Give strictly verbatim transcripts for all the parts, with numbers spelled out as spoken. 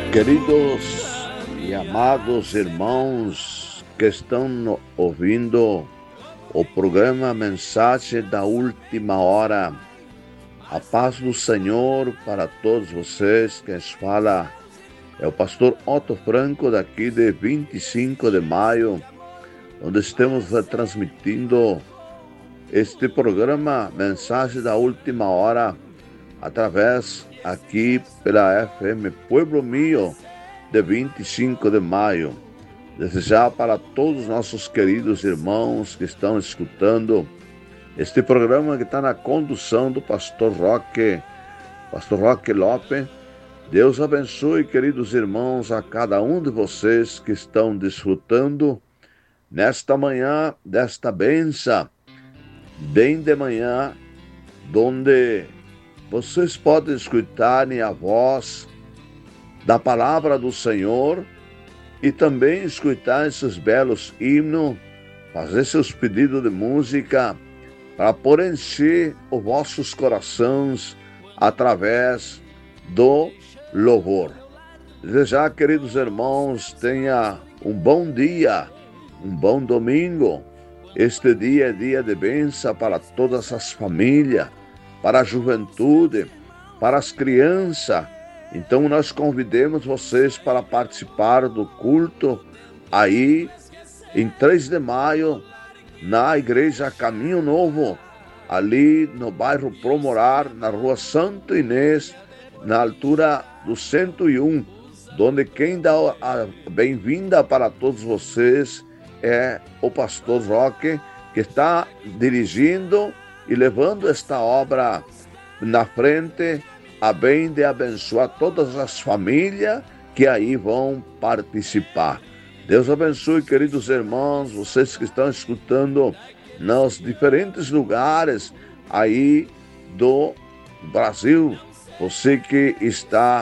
Queridos e amados irmãos que estão ouvindo o programa Mensagem da Última Hora, a paz do Senhor para todos vocês. Quem fala é o pastor Otto Franco, daqui de vinte e cinco de maio, onde estamos transmitindo este programa Mensagem da Última Hora através aqui pela F M Pueblo Mío de vinte e cinco de maio. Desejar para todos os nossos queridos irmãos que estão escutando este programa, que está na condução do pastor Roque, pastor Roque Lopes. Deus abençoe, queridos irmãos, a cada um de vocês que estão desfrutando nesta manhã desta bênção, bem de manhã, onde vocês podem escutar a voz da palavra do Senhor e também escutar esses belos hinos, fazer seus pedidos de música para pôr encher os vossos corações através do louvor. Desejar, queridos irmãos, tenha um bom dia, um bom domingo. Este dia é dia de bênção para todas as famílias, para a juventude, para as crianças. Então nós convidamos vocês para participar do culto aí em três de maio, na igreja Caminho Novo, ali no bairro Promorar, na rua Santo Inês, na altura do cento e um, onde quem dá a bem-vinda para todos vocês é o pastor Roque, que está dirigindo e levando esta obra na frente, a bem de abençoar todas as famílias que aí vão participar. Deus abençoe, queridos irmãos, vocês que estão escutando nos diferentes lugares aí do Brasil. Você que está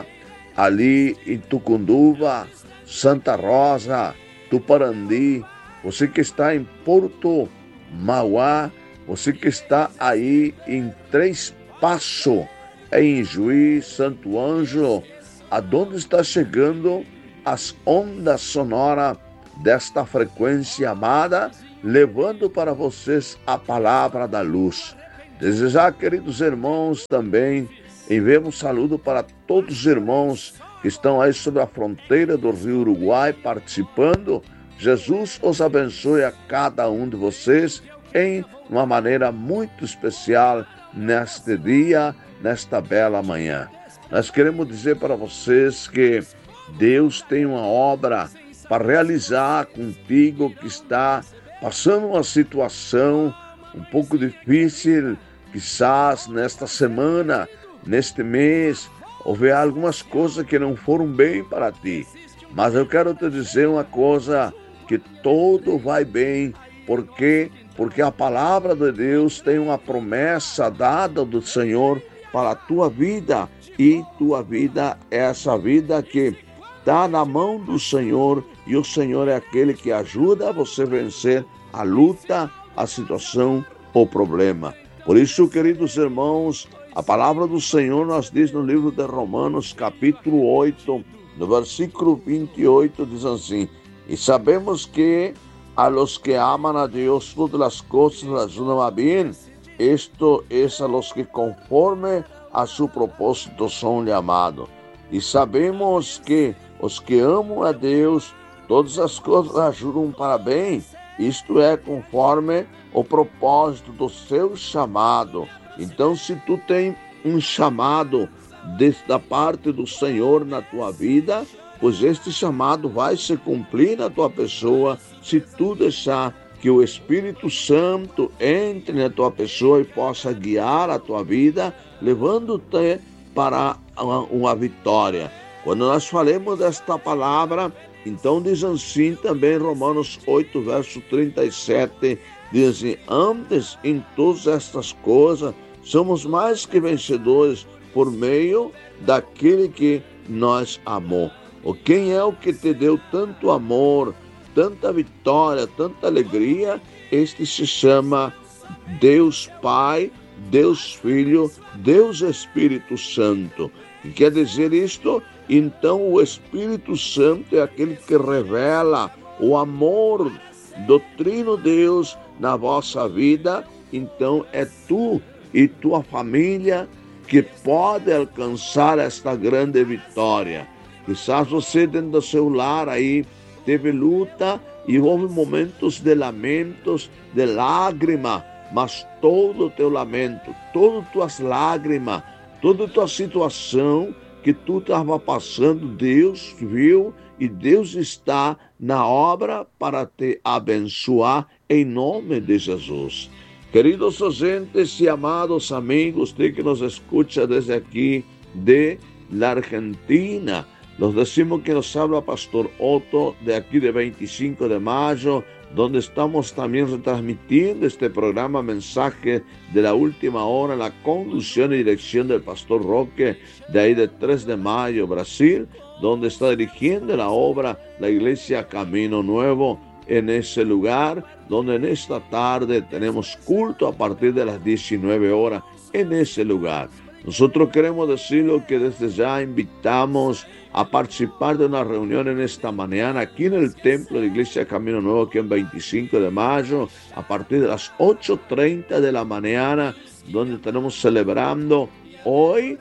ali em Tucunduva, Santa Rosa, Tuparandi, você que está em Porto Mauá, você que está aí em Três Passos, em Juiz, Santo Ângelo, aonde está chegando as ondas sonoras desta frequência amada, levando para vocês a palavra da luz. Desejar, queridos irmãos, também enviamos um saludo para todos os irmãos que estão aí sobre a fronteira do Rio Uruguai participando. Jesus os abençoe a cada um de vocês em uma maneira muito especial neste dia, nesta bela manhã. Nós queremos dizer para vocês que Deus tem uma obra para realizar contigo, que está passando uma situação um pouco difícil, quizás nesta semana, neste mês, houve algumas coisas que não foram bem para ti. Mas eu quero te dizer uma coisa, que tudo vai bem, porque porque a palavra de Deus tem uma promessa dada do Senhor para a tua vida, e tua vida é essa vida que está na mão do Senhor, e o Senhor é aquele que ajuda você a vencer a luta, a situação, o problema. Por isso, queridos irmãos, a palavra do Senhor nos diz no livro de Romanos, capítulo oito, no versículo vinte e oito, diz assim: e sabemos que a los que aman a Dios todas las cosas ayudan a bien. Esto es a los que conforme a su propósito son llamados. E sabemos que os que amam a Deus, todas as coisas ajudam para bem. Isto é conforme o propósito do seu chamado. Então, se tu tem um chamado da parte do Senhor na tua vida, pois este chamado vai se cumprir na tua pessoa, se tu deixar que o Espírito Santo entre na tua pessoa e possa guiar a tua vida, levando-te para uma, uma vitória. Quando nós falamos desta palavra, então diz assim também Romanos oito, verso trinta e sete, diz assim: antes em todas estas coisas somos mais que vencedores por meio daquele que nos amou. Ou quem é o que te deu tanto amor, tanta vitória, tanta alegria? Este se chama Deus Pai, Deus Filho, Deus Espírito Santo. O que quer dizer isto? Então o Espírito Santo é aquele que revela o amor do Trino Deus na vossa vida. Então é tu e tua família que pode alcançar esta grande vitória. Quizás você dentro do seu lar aí teve luta e houve momentos de lamentos, de lágrima, mas todo o teu lamento, todas as tuas lágrimas, toda a tua situação que tu estava passando, Deus viu e Deus está na obra para te abençoar em nome de Jesus. Queridos oyentes e amados amigos, usted que nos escucha desde aquí de la Argentina, nos decimos que nos habla Pastor Otto de aquí de veinticinco de mayo, donde estamos también retransmitiendo este programa Mensaje de la Última Hora, la conducción y dirección del Pastor Roque, de ahí de tres de mayo, Brasil, donde está dirigiendo la obra la Iglesia Camino Nuevo, en ese lugar, donde en esta tarde tenemos culto a partir de las diecinueve horas, en ese lugar. Nosotros queremos decirlo que desde ya invitamos a participar de una reunión en esta mañana aquí en el templo de la Iglesia Camino Nuevo, aquí en veinticinco de mayo, a partir de las ocho treinta de la mañana, donde estaremos celebrando hoy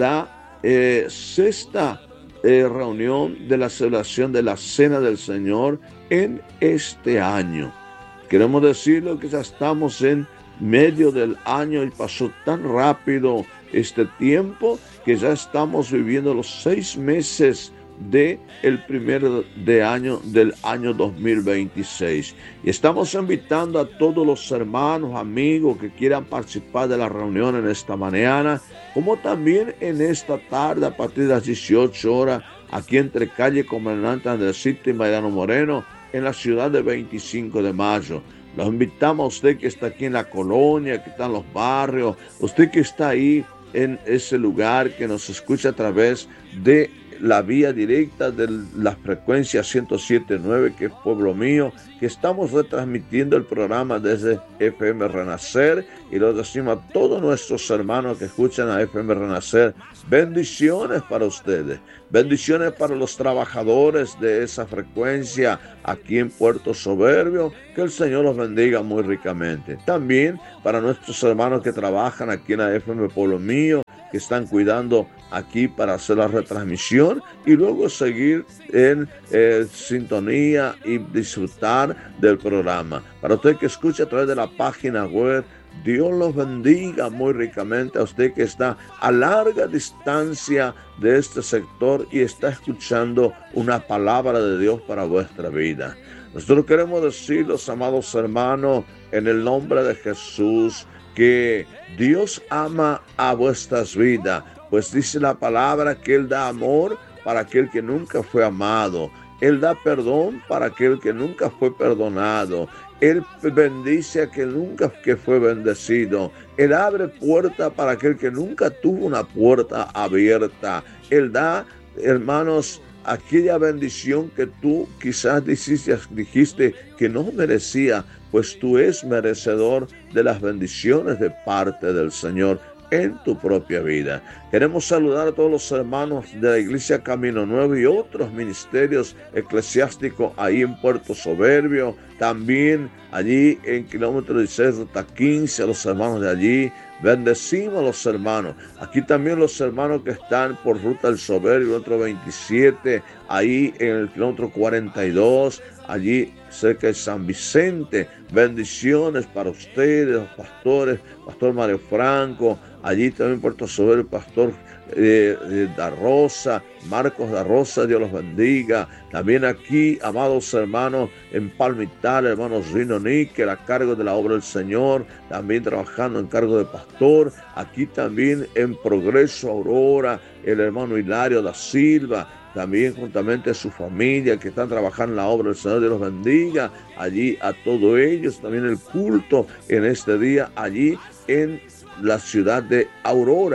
la eh, sexta eh, reunión de la celebración de la Cena del Señor en este año. Queremos decirlo que ya estamos en medio del año y pasó tan rápido este tiempo que ya estamos viviendo los seis meses de el primer de año del año dos mil veintiséis. Y estamos invitando a todos los hermanos, amigos que quieran participar de la reunión en esta mañana, como también en esta tarde a partir de las dieciocho horas, aquí entre calle Comandante Andresito y Mariano Moreno, en la ciudad de veinticinco de mayo. Los invitamos a usted que está aquí en la colonia, que está en los barrios, usted que está ahí en ese lugar, que nos escucha a través de la vía directa de la frecuencia ciento siete punto nueve, que es Pueblo Mío, que estamos retransmitiendo el programa desde F M Renacer, y lo decimos a todos nuestros hermanos que escuchan a F M Renacer, bendiciones para ustedes, bendiciones para los trabajadores de esa frecuencia aquí en Puerto Soberbio, que el Señor los bendiga muy ricamente. También para nuestros hermanos que trabajan aquí en la F M Pueblo Mío, que están cuidando aquí para hacer la retransmisión y luego seguir en eh, sintonía y disfrutar del programa. Para usted que escucha a través de la página web, Dios los bendiga muy ricamente a usted que está a larga distancia de este sector y está escuchando una palabra de Dios para vuestra vida. Nosotros queremos decir, los amados hermanos, en el nombre de Jesús, que Dios ama a vuestras vidas, pues dice la palabra que Él da amor para aquel que nunca fue amado. Él da perdón para aquel que nunca fue perdonado. Él bendice a aquel nunca que fue bendecido. Él abre puerta para aquel que nunca tuvo una puerta abierta. Él da, hermanos, aquella bendición que tú quizás dijiste, dijiste que no merecía, pues tú eres merecedor de las bendiciones de parte del Señor en tu propia vida. Queremos saludar a todos los hermanos de la Iglesia Camino Nuevo y otros ministerios eclesiásticos ahí en Puerto Soberbio, también allí en kilómetro dieciséis, ruta quince, a los hermanos de allí. Bendecimos a los hermanos. Aquí también los hermanos que están por ruta del Soberbio, otro veintisiete, ahí en el kilómetro cuarenta y dos, allí cerca de San Vicente. Bendiciones para ustedes, los pastores, Pastor Mario Franco, allí también Puerto Soberbio, Pastor eh, eh, da Rosa, Marcos da Rosa, Dios los bendiga. También aquí, amados hermanos, en Palmital, hermanos Rino Níquel, a cargo de la obra del Señor, también trabajando en cargo de pastor. Aquí también en Progreso, Aurora, el hermano Hilario da Silva, también juntamente a su familia que están trabajando en la obra del Señor, Dios los bendiga. Allí a todos ellos, también el culto en este día, allí en la ciudad de Aurora.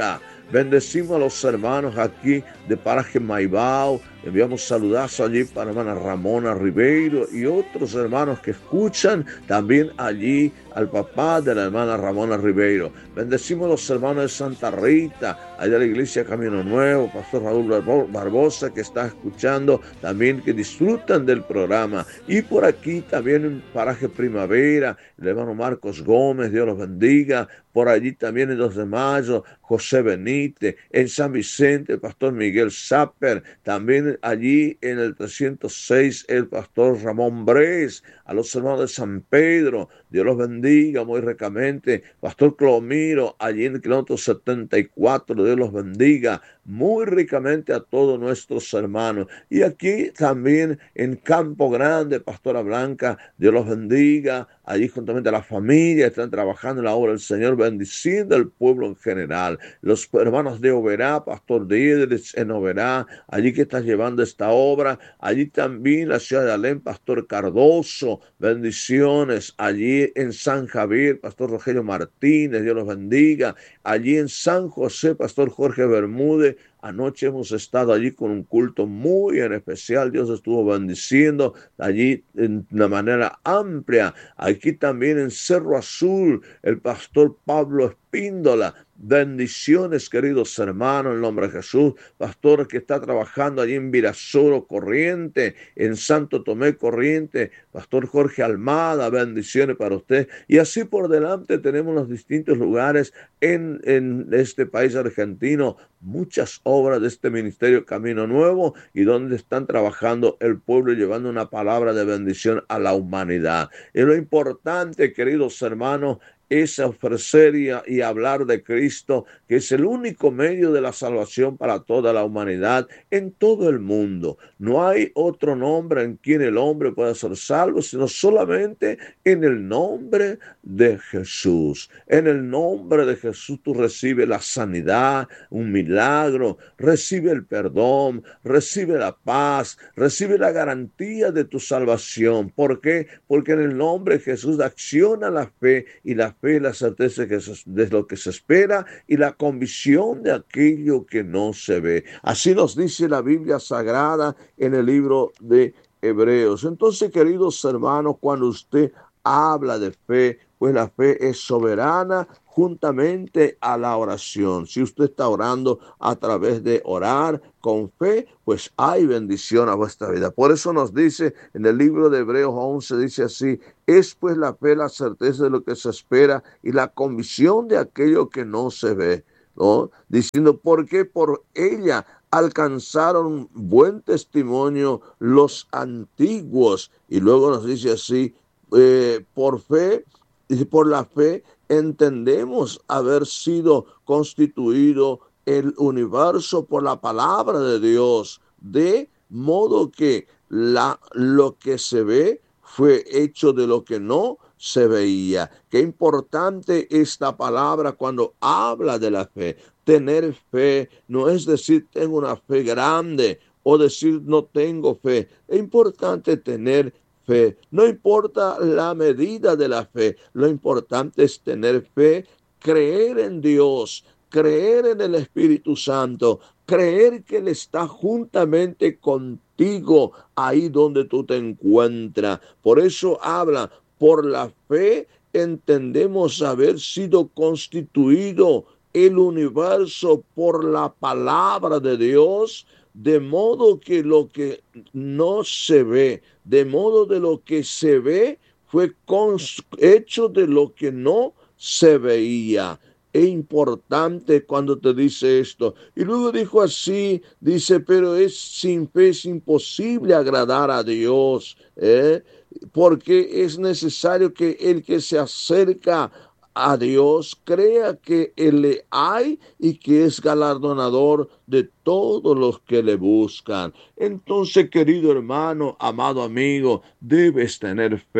Bendecimos a los hermanos aquí de Paraje Maibao. Enviamos saludazos allí para hermana Ramona Ribeiro y otros hermanos que escuchan. También allí al papá de la hermana Ramona Ribeiro. Bendecimos a los hermanos de Santa Rita, allá de la iglesia Camino Nuevo, Pastor Raúl Barbosa que está escuchando, también que disfrutan del programa. Y por aquí también en Paraje Primavera, el hermano Marcos Gómez, Dios los bendiga. Por allí también en dos de mayo, José Benítez, en San Vicente, el pastor Miguel Zapper, también allí en el trescientos seis, el pastor Ramón Bres, a los hermanos de San Pedro, Dios los bendiga muy ricamente, pastor Clomiro, allí en el kilómetro setenta y cuatro, Dios los bendiga muy ricamente a todos nuestros hermanos. Y aquí también en Campo Grande, Pastora Blanca, Dios los bendiga, allí juntamente a la familia, están trabajando en la obra del Señor, bendiciendo al pueblo en general. Los hermanos de Oberá, Pastor Díaz en Oberá, allí que está llevando esta obra, allí también la ciudad de Alén, Pastor Cardoso, bendiciones, allí en San Javier, Pastor Rogelio Martínez, Dios los bendiga, allí en San José, Pastor Jorge Bermúdez. Anoche hemos estado allí con un culto muy en especial. Dios estuvo bendiciendo allí en una manera amplia. Aquí también en Cerro Azul, el pastor Pablo Espíndola. Bendiciones, queridos hermanos, en el nombre de Jesús. Pastor que está trabajando allí en Virasoro Corriente, en Santo Tomé Corriente. Pastor Jorge Almada, bendiciones para usted. Y así por delante tenemos los distintos lugares en, en este país argentino, muchas obras de este ministerio Camino Nuevo y donde están trabajando el pueblo y llevando una palabra de bendición a la humanidad. Y lo importante, queridos hermanos, es ofrecer y, y hablar de Cristo, que es el único medio de la salvación para toda la humanidad en todo el mundo. No hay otro nombre en quien el hombre pueda ser salvo, sino solamente en el nombre de Jesús. En el nombre de Jesús tú recibes la sanidad, un milagro, recibe el perdón, recibe la paz, recibe la garantía de tu salvación. ¿Por qué? Porque en el nombre de Jesús acciona la fe, y la fe es la certeza de lo que se espera y la convicción de aquello que no se ve. Así nos dice la Biblia Sagrada en el libro de Hebreos. Entonces, queridos hermanos, cuando usted habla de fe, pues la fe es soberana juntamente a la oración. Si usted está orando a través de orar con fe, pues hay bendición a vuestra vida. Por eso nos dice en el libro de Hebreos once, dice así: es pues la fe la certeza de lo que se espera y la convicción de aquello que no se ve, ¿no? Diciendo, ¿por qué? Por ella alcanzaron buen testimonio los antiguos. Y luego nos dice así, eh, por fe, y por la fe entendemos haber sido constituido el universo por la palabra de Dios, de modo que la, lo que se ve fue hecho de lo que no se veía. Qué importante esta palabra cuando habla de la fe. Tener fe no es decir tengo una fe grande o decir no tengo fe. Es importante tener fe. No importa la medida de la fe, lo importante es tener fe, creer en Dios, creer en el Espíritu Santo, creer que Él está juntamente contigo ahí donde tú te encuentras. Por eso habla, por la fe entendemos haber sido constituido el universo por la palabra de Dios, de modo que lo que no se ve, de modo de lo que se ve, fue hecho de lo que no se veía. Es importante cuando te dice esto. Y luego dijo así, dice, pero es sin fe es imposible agradar a Dios, ¿eh? Porque es necesario que el que se acerca a Dios crea que Él le hay y que es galardonador de todos los que le buscan. Entonces, querido hermano, amado amigo, debes tener fe.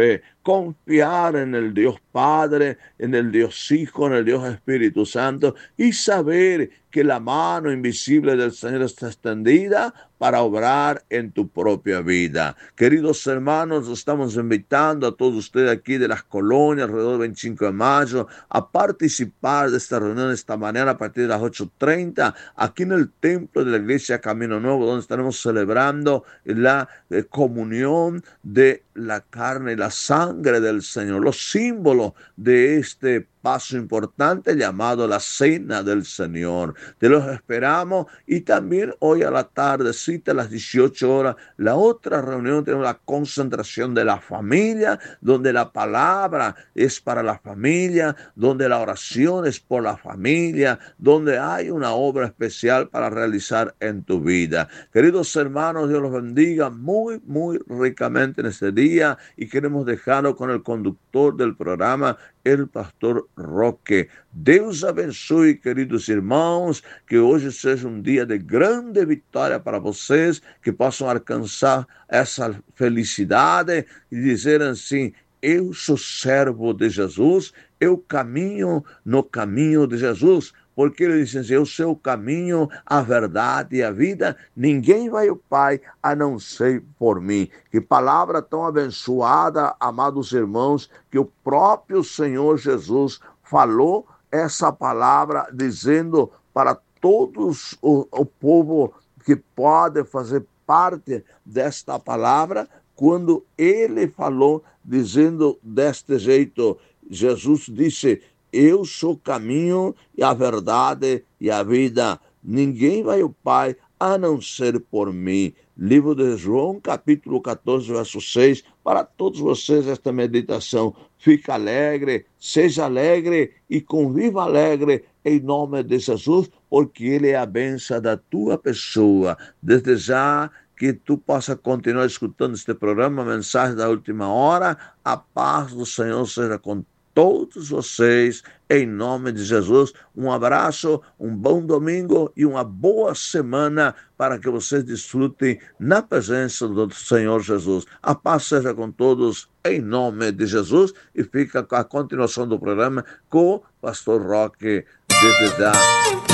confiar en el Dios Padre, en el Dios Hijo, en el Dios Espíritu Santo y saber que la mano invisible del Señor está extendida para obrar en tu propia vida. Queridos hermanos, estamos invitando a todos ustedes aquí de las colonias alrededor del veinticinco de mayo a participar de esta reunión esta mañana a partir de las ocho treinta aquí en el templo de la iglesia Camino Nuevo, donde estaremos celebrando la eh, comunión de la carne y la sangre del Señor, los símbolos de este paso importante llamado la Cena del Señor. Te los esperamos y también hoy a la tardecita a las dieciocho horas, la otra reunión, tenemos la concentración de la familia, donde la palabra es para la familia, donde la oración es por la familia, donde hay una obra especial para realizar en tu vida. Queridos hermanos, Dios los bendiga muy, muy ricamente en este día y queremos dejarlo con el conductor del programa, el pastor Roque. Deus abençoe, queridos irmãos, que hoje seja um dia de grande vitória para vocês, que possam alcançar essa felicidade e dizer assim: eu sou servo de Jesus, eu caminho no caminho de Jesus, porque ele diz assim: eu sou o caminho, a verdade e a vida, ninguém vai ao Pai a não ser por mim. Que palavra tão abençoada, amados irmãos, que o próprio Senhor Jesus falou essa palavra dizendo para todos o, o povo que pode fazer parte desta palavra, quando ele falou dizendo deste jeito, Jesus disse: eu sou o caminho e a verdade e a vida. Ninguém vai ao Pai a não ser por mim. Livro de João, capítulo quatorze, verso seis. Para todos vocês esta meditação. Fica alegre, seja alegre e conviva alegre em nome de Jesus, porque Ele é a bênção da tua pessoa. Desde já, que tu possa continuar escutando este programa, Mensagem da Última Hora. A paz do Senhor seja com todos vocês, em nome de Jesus. Um abraço, um bom domingo e uma boa semana para que vocês desfrutem na presença do Senhor Jesus. A paz seja com todos, em nome de Jesus. E fica com a continuação do programa com o pastor Roque, desde já.